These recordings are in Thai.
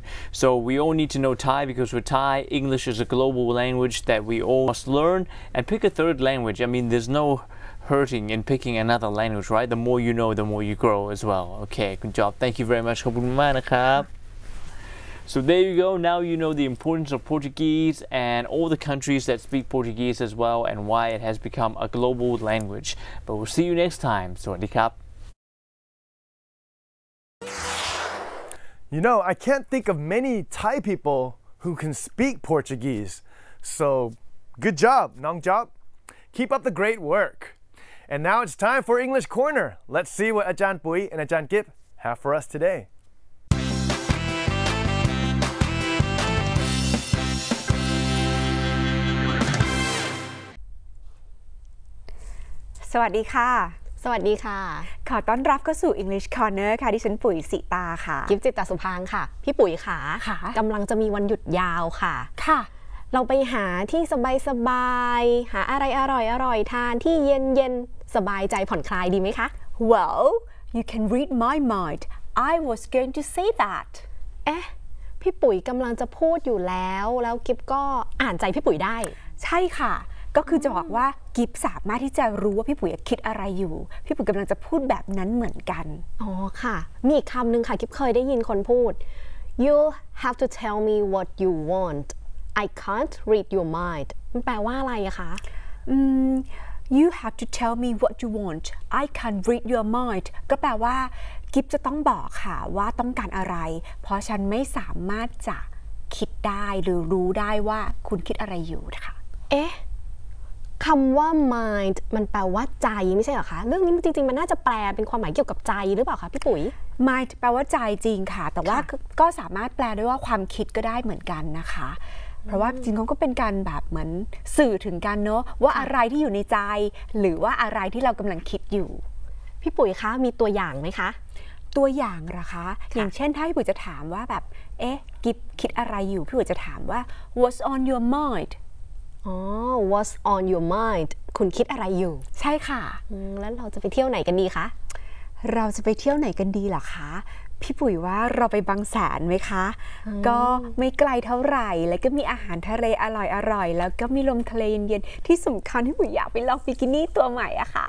So we all need to know Thai because with Thai, English is a global language that we all must learn and pick a third language. I mean, there's no hurting in picking another language, right? The more you know, the more you grow as well. Okay, good job. Thank you very much. ขอบคุณมากนะครับ So there you go. Now you know the importance of Portuguese and all the countries that speak Portuguese as well and why it has become a global language. But we'll see you next time. สวัสดีครับ You know, I can't think of many Thai people who can speak Portuguese. So, good job, Nong Job. Keep up the great work. And now it's time for English Corner. Let's see what Ajahn Pui and Ajahn Kip have for us today. สวัสดีค่ะสวัสดีค่ะขอต้อนรับเข้าสู่ English Corner ค่ะดิฉันปุ๋ยสิตาค่ะกิฟต์จิตตสุพางค์ค่ะพี่ปุ๋ยค่ะกำลังจะมีวันหยุดยาวค่ะเราไปหาที่สบายๆหาอะไรอร่อยทานที่เย็นๆสบายใจผ่อนคลายดีไหมคะ Well you can read my mind I was going to say that พี่ปุ๋ยกำลังจะพูดอยู่แล้วกิฟก็อ่านใจพี่ปุ๋ยได้ใช่ค่ะก็คือจะบอกว่ากิฟสามารถที่จะรู้ว่าพี่ปุ๋ยคิดอะไรอยู่พี่ปุ๋ยกำลังจะพูดแบบนั้นเหมือนกันอ๋อค่ะมีอีกคำหนึ่งค่ะกิฟเคยได้ยินคนพูด You'll have to tell me what you want I can't read your mind มันแปลว่าอะไรอะคะ You have to tell me what you want I can't read your mind ก็แปลว่ากิฟจะต้องบอกค่ะว่าต้องการอะไรเพราะฉันไม่สามารถจะคิดได้หรือรู้ได้ว่าคุณคิดอะไรอยู่ค่ะคำว่า mind มันแปลว่าใจไม่ใช่เหรอคะเรื่องนี้จริงๆมันน่าจะแปลเป็นความหมายเกี่ยวกับใจหรือเปล่าคะพี่ปุ๋ย mind แปลว่าใจจริงค่ะแต่ว่าก็สามารถแปลได้ว่าความคิดก็ได้เหมือนกันนะคะเพราะว่าจริงๆเขาก็เป็นการแบบเหมือนสื่อถึงกันเนาะว่าอะไรที่อยู่ในใจหรือว่าอะไรที่เรากำลังคิดอยู่พี่ปุ๋ยคะมีตัวอย่างไหมคะตัวอย่างเหรอคะอย่างเช่นถ้าพี่ปุ๋ยจะถามว่าแบบกิฟคิดอะไรอยู่พี่ปุ๋ยจะถามว่า what's on your mind what's on your mind คุณคิดอะไรอยู่ใช่ค่ะแล้วเราจะไปเที่ยวไหนกันดีคะเราจะไปเที่ยวไหนกันดีล่ะคะพี่ปุ๋ยว่าเราไปบางแสนไหมคะก็ไม่ไกลเท่าไหร่แล้วก็มีอาหารทะเลอร่อยๆแล้วก็มีลมทะเลเย็นๆที่สำคัญที่ปุ๋ยอยากไปลองบิกินี่ตัวใหม่อะค่ะ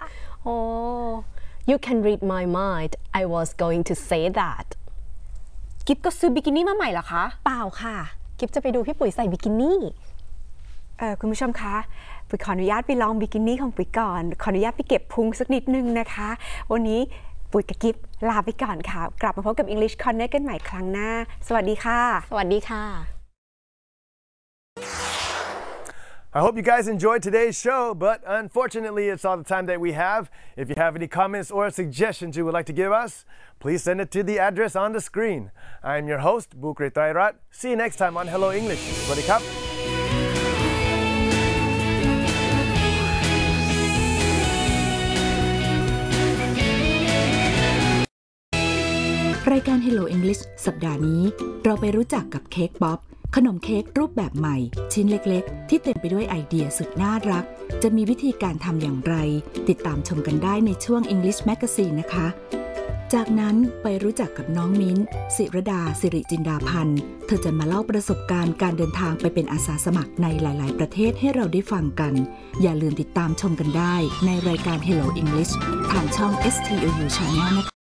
You can read my mind I was going to say that กิฟก็ซื้อบิกินี่มาใหม่เหรอคะเปล่าค่ะกิฟจะไปดูพี่ปุ๋ยใส่บิกินี่คุณผู้ชมคะปุ๋ยขออนุญาตไปลองบิกินี่ของปุ๋ยก่อนขออนุญาตไปเก็บพุงสักนิดนึงนะคะวันนี้ปุ๋ยกับกิฟลาไปก่อนค่ะกลับมาพบกับ English Corner กันใหม่ครั้งหน้าสวัสดีค่ะสวัสดีค่ะ I hope you guys enjoyed today's show, but unfortunately, it's all the time that we have. If you have any comments or suggestions you would like to give us, please send it to the address on the screen. I'm your host, Bukre Tairat. See you next time on Hello English. Sawasdee krap. รายการ Hello English สัปดาห์นี้เราไปรู้จักกับเค้กป๊อปขนมเค้กรูปแบบใหม่ชิ้นเล็กๆที่เต็มไปด้วยไอเดียสุดน่ารักจะมีวิธีการทำอย่างไรติดตามชมกันได้ในช่วง English Magazine นะคะจากนั้นไปรู้จักกับน้องมิ้นศิรดาสิริจินดาพันธ์เธอจะมาเล่าประสบการณ์การเดินทางไปเป็นอาสาสมัครในหลายๆประเทศให้เราได้ฟังกันอย่าลืมติดตามชมกันได้ในรายการ Hello English ทางช่อง STLU Channel นะคะ